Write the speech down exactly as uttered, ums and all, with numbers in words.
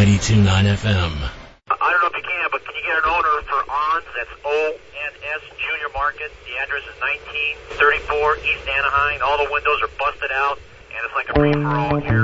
ninety-two point nine F M. I don't know if you can, but can you get an owner for O N S? That's O N S Junior Market. The address is nineteen thirty-four East Anaheim. All the windows are busted out, and it's like a free-for-all here.